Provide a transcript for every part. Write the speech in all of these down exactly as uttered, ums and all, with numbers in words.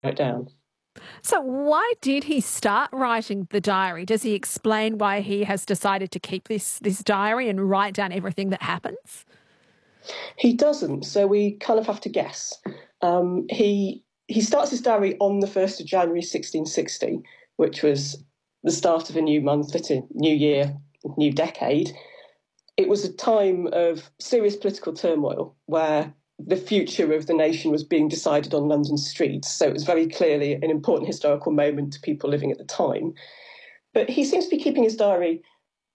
it down. So why did he start writing the diary? Does he explain why he has decided to keep this this diary and write down everything that happens? He doesn't, so we kind of have to guess. Um, he he starts his diary on the first of January sixteen sixty, which was the start of a new month, a new year, new decade. It was a time of serious political turmoil where the future of the nation was being decided on London streets. So it was very clearly an important historical moment to people living at the time. But he seems to be keeping his diary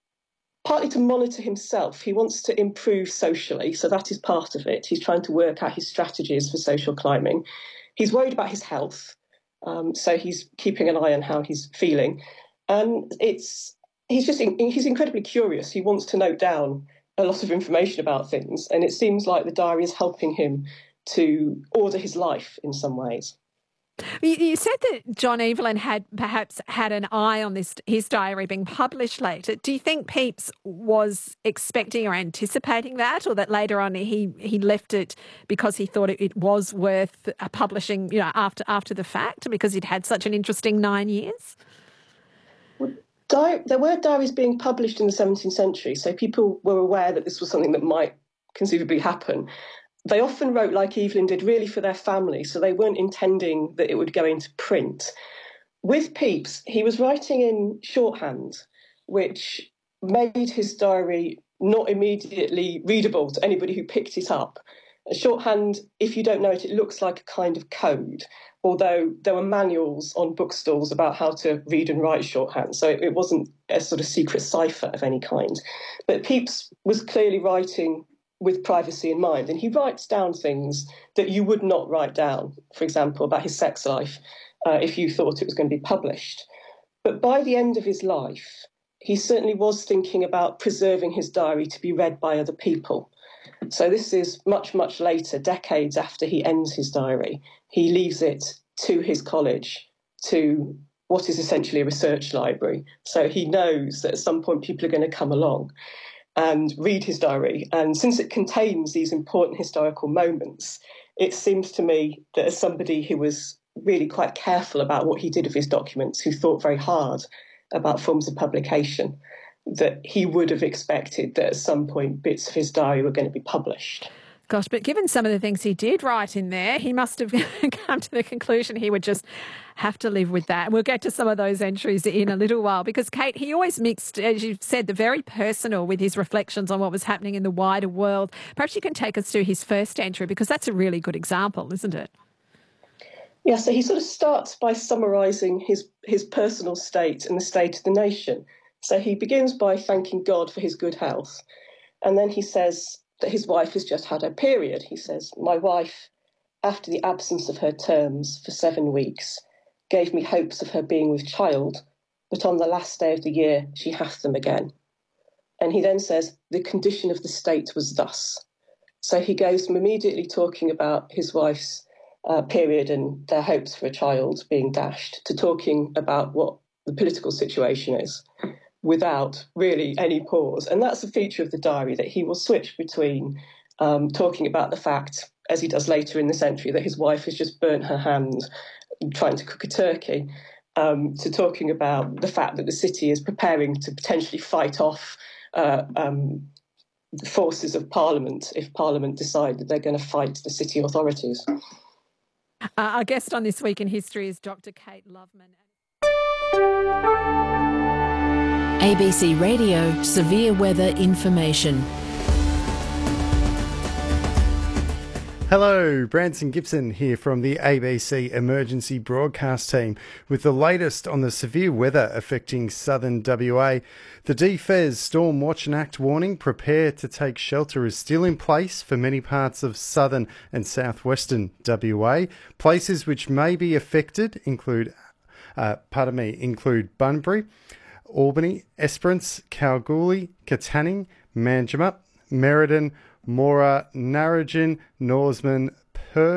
partly to monitor himself. He wants to improve socially, so that is part of it. He's trying to work out his strategies for social climbing. He's worried about his health, um, so he's keeping an eye on how he's feeling. And it's he's just he's incredibly curious. He wants to note down a lot of information about things, and it seems like the diary is helping him to order his life in some ways. You, you said that John Evelyn had perhaps had an eye on this his diary being published later. Do you think Pepys was expecting or anticipating that, or that later on he he left it because he thought it, it was worth publishing, you know, after after the fact, because he'd had such an interesting nine years? Well, Di- there were diaries being published in the seventeenth century, so people were aware that this was something that might conceivably happen. They often wrote, like Evelyn did, really for their family, so they weren't intending that it would go into print. With Pepys, he was writing in shorthand, which made his diary not immediately readable to anybody who picked it up. Shorthand, if you don't know it, it looks like a kind of code, although there were manuals on bookstalls about how to read and write shorthand, so it wasn't a sort of secret cipher of any kind. But Pepys was clearly writing with privacy in mind, and he writes down things that you would not write down, for example, about his sex life, uh, if you thought it was going to be published. But by the end of his life, he certainly was thinking about preserving his diary to be read by other people. So this is much, much later, decades after he ends his diary. He leaves it to his college, to what is essentially a research library. So he knows that at some point people are going to come along and read his diary. And since it contains these important historical moments, it seems to me that as somebody who was really quite careful about what he did with his documents, who thought very hard about forms of publication, that he would have expected that at some point bits of his diary were going to be published. Gosh, but given some of the things he did write in there, he must have come to the conclusion he would just have to live with that. We'll get to some of those entries in a little while, because, Kate, he always mixed, as you've said, the very personal with his reflections on what was happening in the wider world. Perhaps you can take us through his first entry, because that's a really good example, isn't it? Yeah, so he sort of starts by summarising his, his personal state and the state of the nation. So he begins by thanking God for his good health, and then he says that his wife has just had her period. He says, "My wife, after the absence of her terms for seven weeks, gave me hopes of her being with child, but on the last day of the year she hath them again." And he then says, "The condition of the state was thus." So he goes from immediately talking about his wife's uh, period and their hopes for a child being dashed to talking about what the political situation is, without really any pause. And that's a feature of the diary, that he will switch between um, talking about the fact, as he does later in the century, that his wife has just burnt her hand trying to cook a turkey, um, to talking about the fact that the city is preparing to potentially fight off uh, um, the forces of Parliament if Parliament decide that they're going to fight the city authorities. Uh, our guest on This Week in History is Doctor Kate Loveman. A B C Radio Severe Weather Information. Hello, Branson Gibson here from the A B C Emergency Broadcast Team with the latest on the severe weather affecting southern W A. The D F E S Storm Watch and Act warning, prepare to take shelter, is still in place for many parts of southern and southwestern W A. Places which may be affected include, uh, pardon me, include Bunbury, Albany, Esperance, Kalgoorlie, Katanning, Manjimup, Merredin, Moora, Narrogin, Norseman, Perth,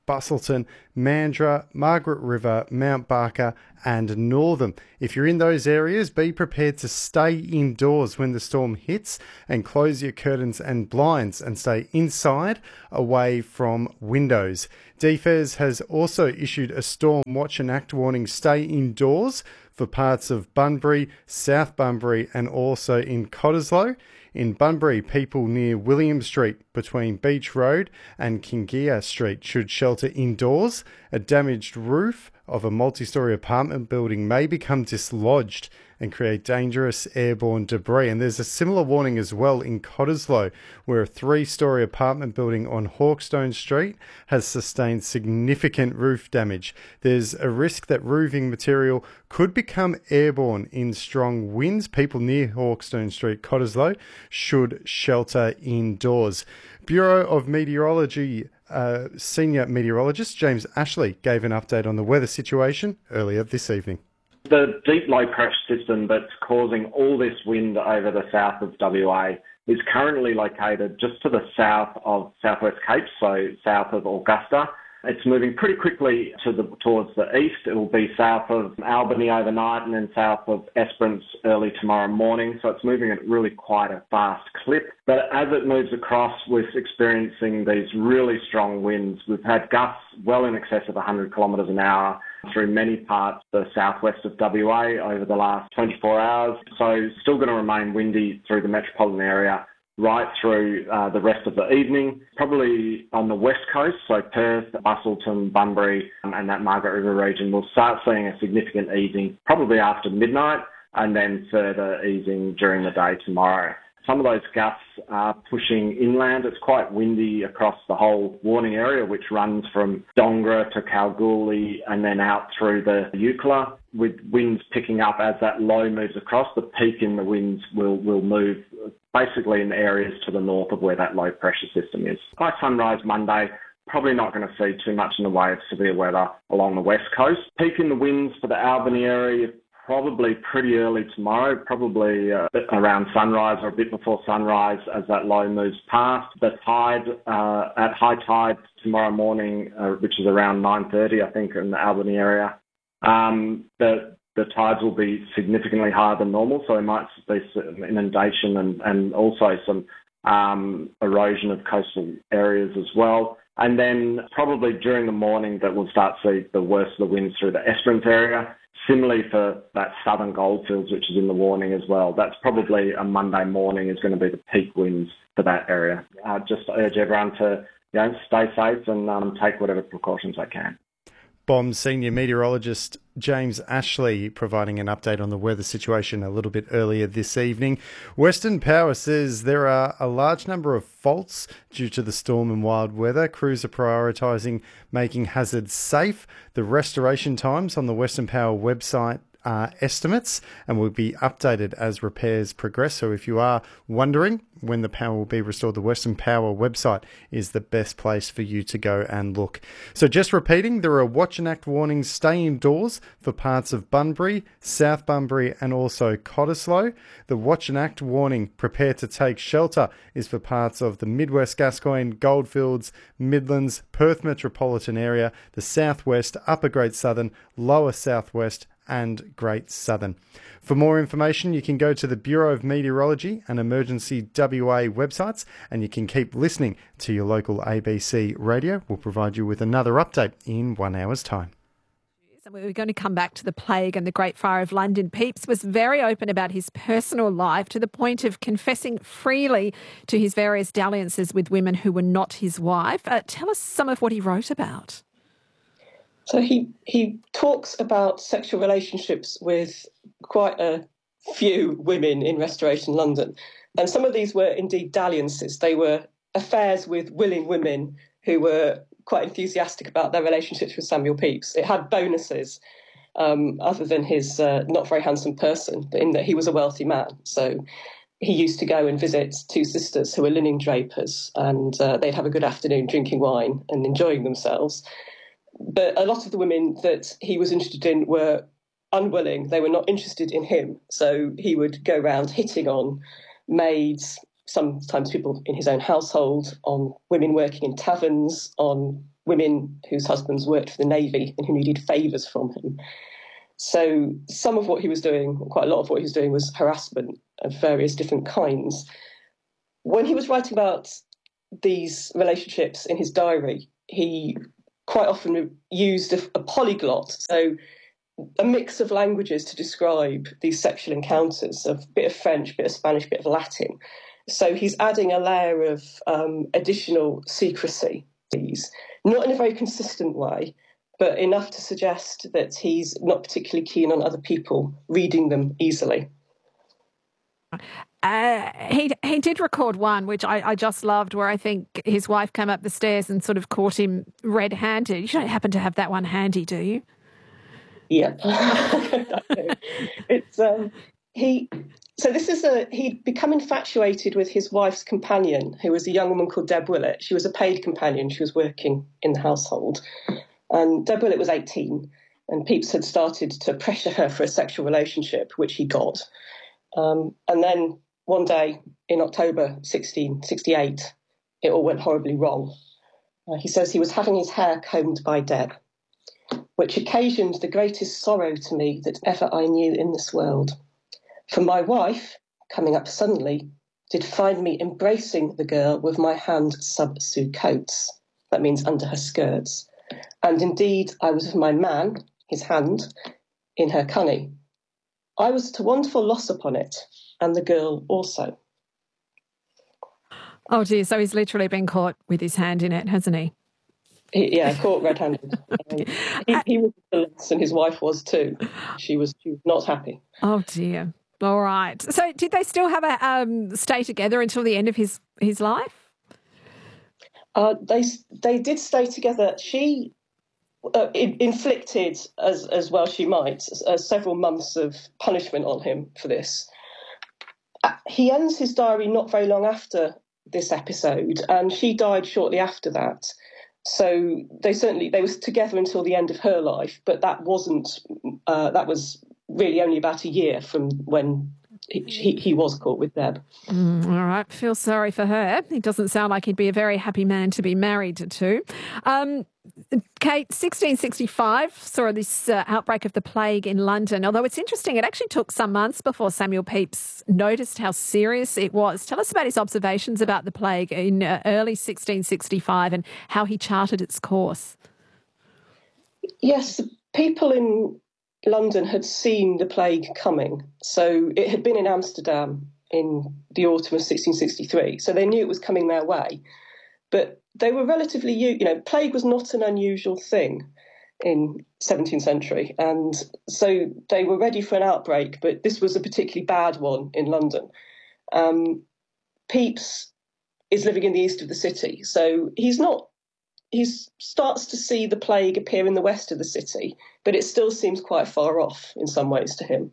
Busselton, Mandurah, Margaret River, Mount Barker and Northam. If you're in those areas, be prepared to stay indoors when the storm hits and close your curtains and blinds and stay inside away from windows. D F E S has also issued a storm watch and act warning, stay indoors for parts of Bunbury, South Bunbury and also in Cottesloe. In Bunbury, people near William Street between Beach Road and Kingia Street should shelter indoors. A damaged roof of a multi-storey apartment building may become dislodged and create dangerous airborne debris. And there's a similar warning as well in Cottesloe, where a three-storey apartment building on Hawkstone Street has sustained significant roof damage. There's a risk that roofing material could become airborne in strong winds. People near Hawkstone Street, Cottesloe, should shelter indoors. Bureau of Meteorology uh, Senior Meteorologist James Ashley gave an update on the weather situation earlier this evening. The deep low pressure system that's causing all this wind over the south of W A is currently located just to the south of South West Cape, so south of Augusta. It's moving pretty quickly to the, towards the east. It will be south of Albany overnight and then south of Esperance early tomorrow morning. So it's moving at really quite a fast clip. But as it moves across, we're experiencing these really strong winds. We've had gusts well in excess of one hundred kilometres an hour through many parts of the southwest of W A over the last twenty-four hours. So still going to remain windy through the metropolitan area right through uh, the rest of the evening. Probably on the west coast, so Perth, Busselton, Bunbury um, and that Margaret River region, we'll start seeing a significant easing probably after midnight and then further easing during the day tomorrow. Some of those gusts are pushing inland. It's quite windy across the whole warning area, which runs from Dongra to Kalgoorlie and then out through the Eucla, with winds picking up as that low moves across. The peak in the winds will, will move basically in areas to the north of where that low pressure system is. By sunrise Monday, probably not going to see too much in the way of severe weather along the west coast. Peak in the winds for the Albany area, probably pretty early tomorrow, probably uh, around sunrise or a bit before sunrise as that low moves past. The tide, uh, at high tide tomorrow morning, uh, which is around nine thirty, I think, in the Albany area, um, the the tides will be significantly higher than normal, so there might be some inundation and, and also some um, erosion of coastal areas as well. And then probably during the morning that we'll start to see the worst of the winds through the Esperance area. Similarly for that southern goldfields, which is in the warning as well. That's probably a Monday morning is going to be the peak winds for that area. Uh, just urge everyone to you know, stay safe and um, take whatever precautions they can. B O M Senior Meteorologist James Ashley providing an update on the weather situation a little bit earlier this evening. Western Power says there are a large number of faults due to the storm and wild weather. Crews are prioritising making hazards safe. The restoration times on the Western Power website are estimates and will be updated as repairs progress. So if you are wondering when the power will be restored, the Western Power website is the best place for you to go and look. So just repeating, there are watch and act warnings, stay indoors for parts of Bunbury, South Bunbury and also Cottesloe. The watch and act warning, prepare to take shelter, is for parts of the Midwest Gascoyne, Goldfields, Midlands, Perth metropolitan area, the Southwest, Upper Great Southern, Lower Southwest and Great Southern. For more information, you can go to the Bureau of Meteorology and Emergency W A websites, and you can keep listening to your local A B C radio. We'll provide you with another update in one hour's time. And we were going to come back to the plague and the Great Fire of London. Pepys was very open about his personal life to the point of confessing freely to his various dalliances with women who were not his wife. Uh, tell us some of what he wrote about. So he, he talks about sexual relationships with quite a few women in Restoration London. And some of these were indeed dalliances. They were affairs with willing women who were quite enthusiastic about their relationships with Samuel Pepys. It had bonuses um, other than his uh, not very handsome person, in that he was a wealthy man. So he used to go and visit two sisters who were linen drapers, and uh, they'd have a good afternoon drinking wine and enjoying themselves. But a lot of the women that he was interested in were unwilling. They were not interested in him. So he would go around hitting on maids, sometimes people in his own household, on women working in taverns, on women whose husbands worked for the Navy and who needed favours from him. So some of what he was doing, quite a lot of what he was doing, was harassment of various different kinds. When he was writing about these relationships in his diary, he quite often used a, a polyglot, so a mix of languages to describe these sexual encounters, a bit of French, bit of Spanish, bit of Latin. So he's adding a layer of um, additional secrecy, not in a very consistent way, but enough to suggest that he's not particularly keen on other people reading them easily. Uh, he he did record one, which I, I just loved, where I think his wife came up the stairs and sort of caught him red-handed. You don't happen to have that one handy, do you? Yeah. it's um, he. So this is a he'd become infatuated with his wife's companion, who was a young woman called Deb Willett. She was a paid companion. She was working in the household. And Deb Willett was eighteen, and Pepys had started to pressure her for a sexual relationship, which he got. Um, and then one day in October sixteen sixty-eight, it all went horribly wrong. Uh, he says he was having his hair combed by Deb, which occasioned the greatest sorrow to me that ever I knew in this world. For my wife, coming up suddenly, did find me embracing the girl with my hand sub sous coats. That means under her skirts. And indeed, I was with my man, his hand, in her cunny. I was at a wonderful loss upon it, and the girl also. Oh dear, so he's literally been caught with his hand in it, hasn't he? he yeah, caught red-handed. um, he, he was the loss, and his wife was too. She was, she was not happy. Oh dear. All right. So did they still have a um, stay together until the end of his, his life? Uh, they they did stay together. She uh, inflicted, as as well she might, uh, several months of punishment on him for this. Uh, he ends his diary not very long after this episode, and she died shortly after that. So they certainly they were together until the end of her life, but that wasn't uh, that was really only about a year from when he, he, he was caught with Deb. Mm, all right, feel sorry for her. He doesn't sound like he'd be a very happy man to be married to. Um, Kate, sixteen sixty-five saw this uh, outbreak of the plague in London, although it's interesting, it actually took some months before Samuel Pepys noticed how serious it was. Tell us about his observations about the plague in uh, early sixteen sixty-five and how he charted its course. Yes, people in London had seen the plague coming. So it had been in Amsterdam in the autumn of sixteen sixty-three. So they knew it was coming their way. But they were relatively, you know, plague was not an unusual thing in seventeenth century. And so they were ready for an outbreak, but this was a particularly bad one in London. Um, Pepys is living in the east of the city. So he's not He starts to see the plague appear in the west of the city, but it still seems quite far off in some ways to him.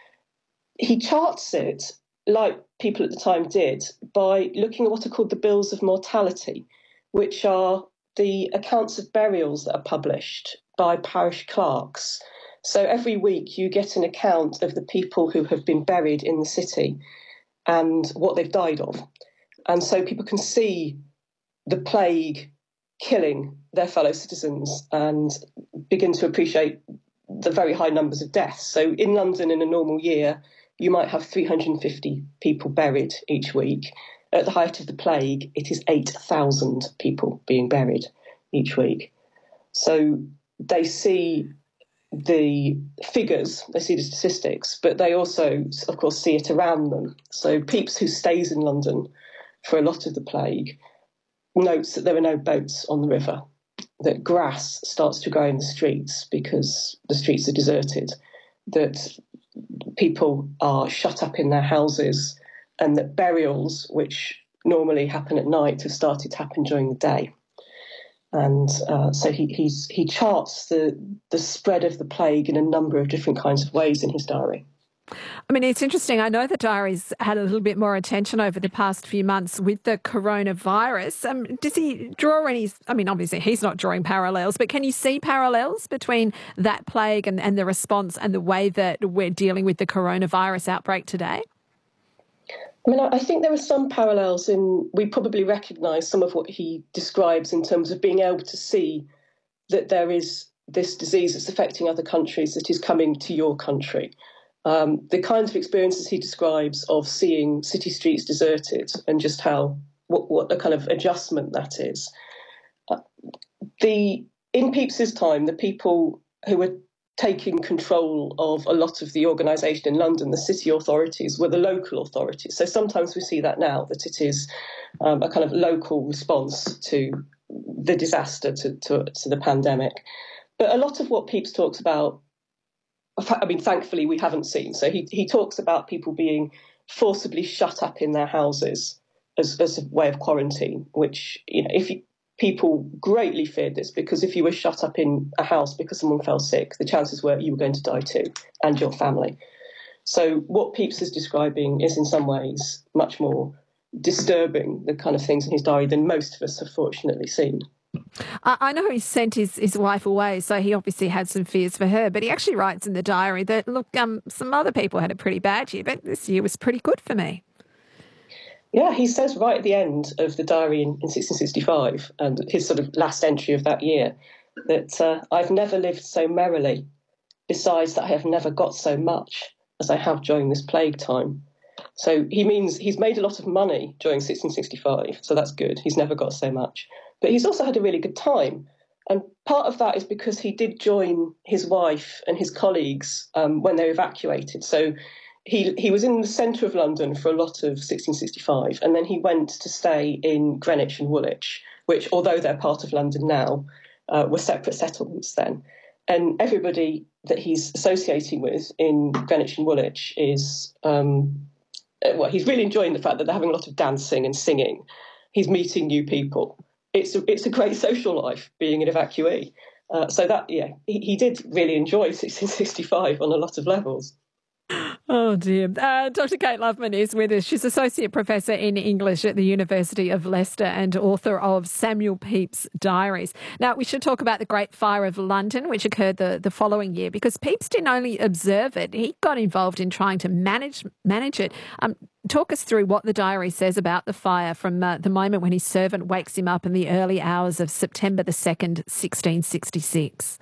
He charts it, like people at the time did, by looking at what are called the bills of mortality, which are the accounts of burials that are published by parish clerks. So every week you get an account of the people who have been buried in the city and what they've died of. And so people can see the plague killing their fellow citizens and begin to appreciate the very high numbers of deaths. So in London in a normal year, you might have three hundred fifty people buried each week. At the height of the plague, it is eight thousand people being buried each week. So they see the figures, they see the statistics, but they also, of course, see it around them. So Pepys, who stays in London for a lot of the plague, notes that there are no boats on the river, that grass starts to grow in the streets because the streets are deserted, that people are shut up in their houses, and that burials, which normally happen at night, have started to happen during the day. And uh, so he he's, he charts the, the spread of the plague in a number of different kinds of ways in his diary. I mean, it's interesting. I know the diary's had a little bit more attention over the past few months with the coronavirus. Um, does he draw any, I mean, obviously he's not drawing parallels, but can you see parallels between that plague and, and the response and the way that we're dealing with the coronavirus outbreak today? I mean, I think there are some parallels in, we probably recognise some of what he describes in terms of being able to see that there is this disease that's affecting other countries that is coming to your country. Um, the kinds of experiences he describes of seeing city streets deserted and just how, what, what a kind of adjustment that is. Uh, the in Pepys's time, the people who were taking control of a lot of the organisation in London, the city authorities, were the local authorities. So sometimes we see that now, that it is um, a kind of local response to the disaster, to, to, to the pandemic. But a lot of what Pepys talks about, I mean, thankfully we haven't seen. So he, he talks about people being forcibly shut up in their houses as, as a way of quarantine, which, you know, if you, people greatly feared this, because if you were shut up in a house because someone fell sick, the chances were you were going to die too, and your family. So what Pepys is describing is in some ways much more disturbing, the kind of things in his diary, than most of us have fortunately seen. I know he sent his, his wife away, so he obviously had some fears for her, but he actually writes in the diary that, look, um, some other people had a pretty bad year, but this year was pretty good for me. Yeah, he says right at the end of the diary in, in sixteen sixty-five, and his sort of last entry of that year, that uh, I've never lived so merrily, besides that I have never got so much as I have during this plague time. So he means he's made a lot of money during sixteen sixty-five, so that's good. He's never got so much. But he's also had a really good time. And part of that is because he did join his wife and his colleagues um, when they evacuated. So He he was in the centre of London for a lot of sixteen sixty-five, and then he went to stay in Greenwich and Woolwich, which, although they're part of London now, uh, were separate settlements then. And everybody that he's associating with in Greenwich and Woolwich is, um, well, he's really enjoying the fact that they're having a lot of dancing and singing. He's meeting new people. It's a, it's a great social life being an evacuee. Uh, so that, yeah, he, he did really enjoy sixteen sixty-five on a lot of levels. Oh, dear. Uh, Doctor Kate Loveman is with us. She's Associate Professor in English at the University of Leicester and author of Samuel Pepys' Diaries. Now, we should talk about the Great Fire of London, which occurred the, the following year, because Pepys didn't only observe it, he got involved in trying to manage manage it. Um, talk us through what the diary says about the fire from uh, the moment when his servant wakes him up in the early hours of September the second, sixteen sixty-six.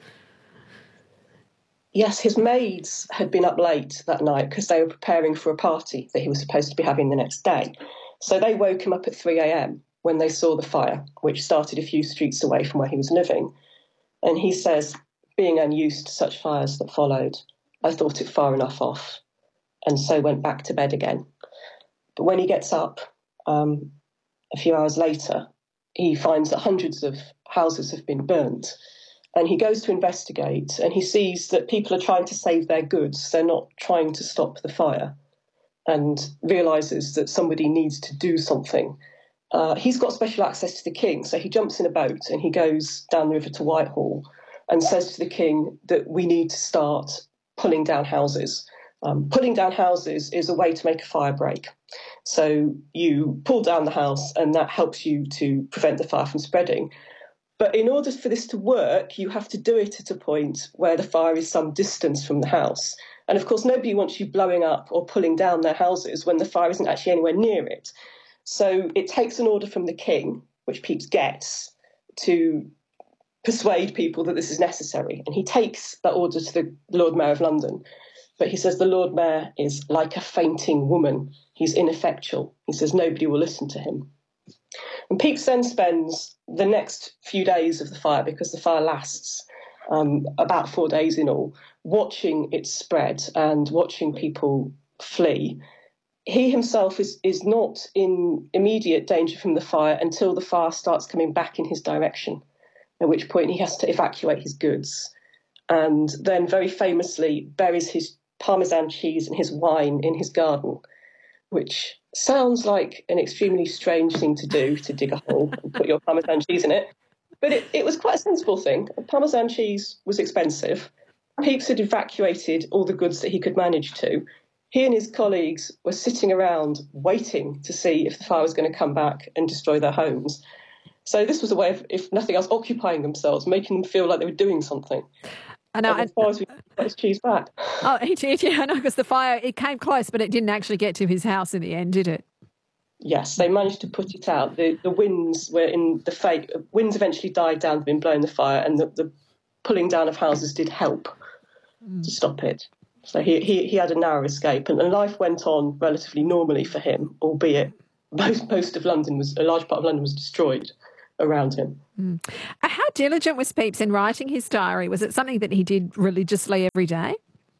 Yes, his maids had been up late that night because they were preparing for a party that he was supposed to be having the next day. So they woke him up at three a.m. when they saw the fire, which started a few streets away from where he was living. And he says, being unused to such fires that followed, I thought it far enough off, and so went back to bed again. But when he gets up um, a few hours later, he finds that hundreds of houses have been burnt. And he goes to investigate, and he sees that people are trying to save their goods. They're not trying to stop the fire, and realises that somebody needs to do something. Uh, he's got special access to the king, so he jumps in a boat and he goes down the river to Whitehall and says to the king that we need to start pulling down houses. Um, pulling down houses is a way to make a fire break. So you pull down the house, and that helps you to prevent the fire from spreading. But in order for this to work, you have to do it at a point where the fire is some distance from the house. And of course, nobody wants you blowing up or pulling down their houses when the fire isn't actually anywhere near it. So it takes an order from the king, which Pepys gets, to persuade people that this is necessary. And he takes that order to the Lord Mayor of London. But he says the Lord Mayor is like a fainting woman. He's ineffectual. He says nobody will listen to him. And Pepys then spends the next few days of the fire, because the fire lasts um, about four days in all, watching it spread and watching people flee. He himself is, is not in immediate danger from the fire until the fire starts coming back in his direction, at which point he has to evacuate his goods, and then very famously buries his Parmesan cheese and his wine in his garden, which sounds like an extremely strange thing to do, to dig a hole and put your Parmesan cheese in it. But it, it was quite a sensible thing. Parmesan cheese was expensive. Pepys had evacuated all the goods that he could manage to. He and his colleagues were sitting around waiting to see if the fire was going to come back and destroy their homes. So this was a way of, if nothing else, occupying themselves, making them feel like they were doing something. I know. And as far as we got his cheese back. Oh, he did, yeah, I know, because the fire, it came close, but it didn't actually get to his house in the end, did it? Yes, they managed to put it out. The the winds were in the fake. Winds eventually died down, had been blowing the fire, and the, the pulling down of houses did help mm. to stop it. So he, he he had a narrow escape, and, and life went on relatively normally for him, albeit most most of London was a large part of London was destroyed around him. Mm. How diligent was Pepys in writing his diary? Was it something that he did religiously every day?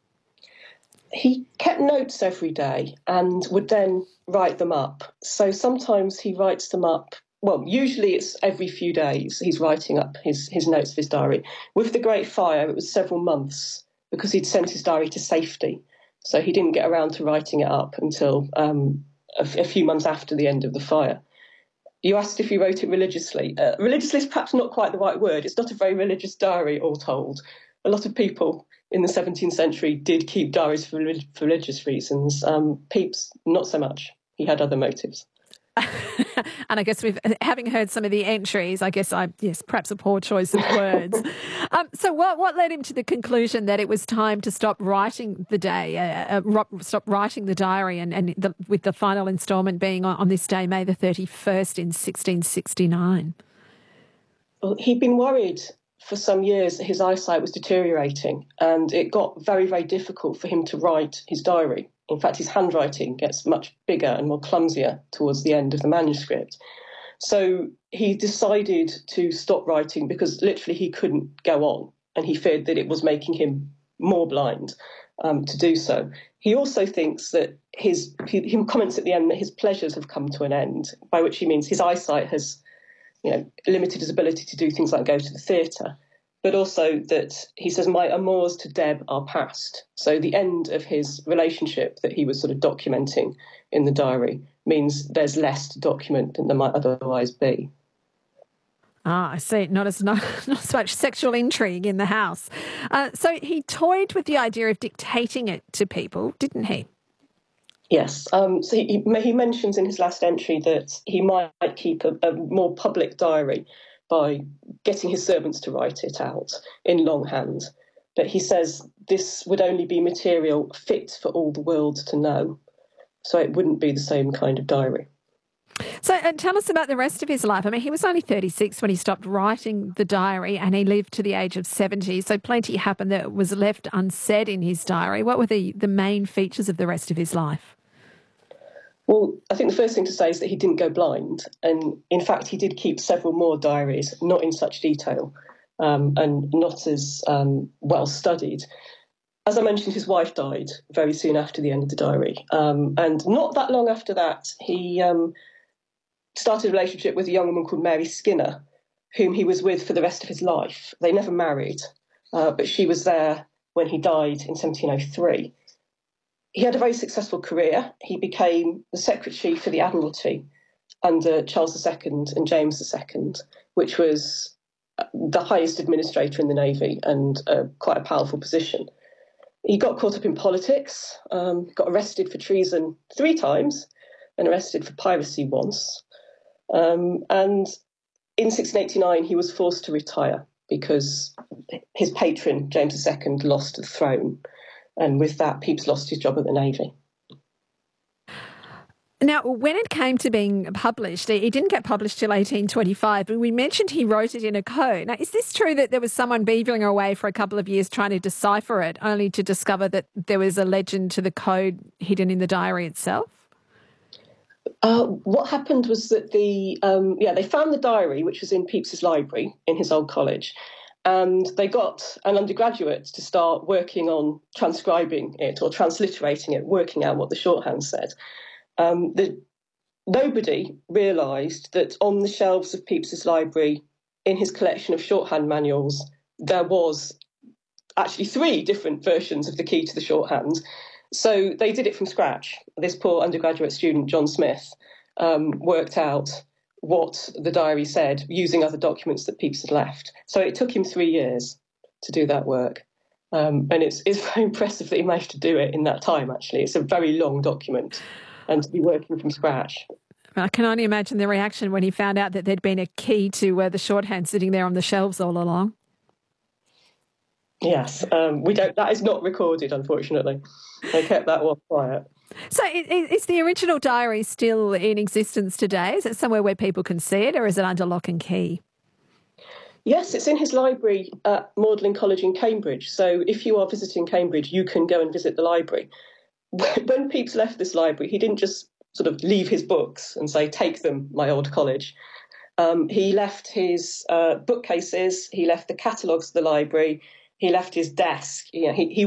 He kept notes every day and would then write them up. So sometimes he writes them up. Well, usually it's every few days he's writing up his, his notes of his diary. With the Great Fire, it was several months because he'd sent his diary to safety. So he didn't get around to writing it up until um, a, a few months after the end of the fire. You asked if he wrote it religiously. Uh, religiously is perhaps not quite the right word. It's not a very religious diary, all told. A lot of people in the seventeenth century did keep diaries for, relig- for religious reasons. Um, Pepys, not so much. He had other motives. And I guess we've, having heard some of the entries, I guess I yes, perhaps a poor choice of words. um, so what what led him to the conclusion that it was time to stop writing the day, uh, uh, stop writing the diary, and, and the, with the final instalment being on, on this day, May the thirty-first in sixteen sixty-nine? Well, he'd been worried for some years that his eyesight was deteriorating, and it got very, very difficult for him to write his diary. In fact, his handwriting gets much bigger and more clumsier towards the end of the manuscript. So he decided to stop writing because literally he couldn't go on, and he feared that it was making him more blind um, to do so. He also thinks that his, he, he comments at the end that his pleasures have come to an end, by which he means his eyesight has, you know, limited his ability to do things like go to the theatre, but also that he says, my amours to Deb are past. So the end of his relationship that he was sort of documenting in the diary means there's less to document than there might otherwise be. Ah, I see. Not as not, not so much sexual intrigue in the house. Uh, so he toyed with the idea of dictating it to people, didn't he? Yes. Um, so he, he mentions in his last entry that he might keep a, a more public diary by getting his servants to write it out in longhand. But he says this would only be material fit for all the world to know. So it wouldn't be the same kind of diary. So uh, tell us about the rest of his life. I mean, he was only thirty-six when he stopped writing the diary, and he lived to the age of seventy. So plenty happened that was left unsaid in his diary. What were the, the main features of the rest of his life? Well, I think the first thing to say is that he didn't go blind. And in fact, he did keep several more diaries, not in such detail um, and not as um, well studied. As I mentioned, his wife died very soon after the end of the diary. Um, and not that long after that, he um, started a relationship with a young woman called Mary Skinner, whom he was with for the rest of his life. They never married, uh, but she was there when he died in seventeen oh three. He had a very successful career. He became the Secretary for the Admiralty under Charles the Second and James the Second, which was the highest administrator in the Navy and uh, quite a powerful position. He got caught up in politics, um, got arrested for treason three times and arrested for piracy once. Um, and in sixteen eighty-nine, he was forced to retire because his patron, James the Second, lost the throne. And with that, Pepys lost his job at the Navy. Now, when it came to being published, it didn't get published till eighteen twenty-five, but we mentioned he wrote it in a code. Now, is this true that there was someone beavering away for a couple of years trying to decipher it, only to discover that there was a legend to the code hidden in the diary itself? Uh, what happened was that the um, yeah they found the diary, which was in Pepys's library in his old college, and they got an undergraduate to start working on transcribing it or transliterating it, working out what the shorthand said. Um, the, nobody realised that on the shelves of Pepys's library, in his collection of shorthand manuals, there was actually three different versions of the key to the shorthand. So they did it from scratch. This poor undergraduate student, John Smith, um, worked out what the diary said using other documents that Pepys had left. So it took him three years to do that work. Um, and it's, it's very impressive that he managed to do it in that time, actually. It's a very long document, and to be working from scratch. I can only imagine the reaction when he found out that there'd been a key to uh, the shorthand sitting there on the shelves all along. Yes, um, we don't. That is not recorded, unfortunately. They kept that one quiet. So is the original diary still in existence today? Is it somewhere where people can see it, or is it under lock and key? Yes, it's in his library at Magdalen College in Cambridge. So if you are visiting Cambridge, you can go and visit the library. When Pepys left this library, he didn't just sort of leave his books and say, take them, my old college. Um, he left his uh, bookcases, he left the catalogues of the library, he left his desk. You know, he, he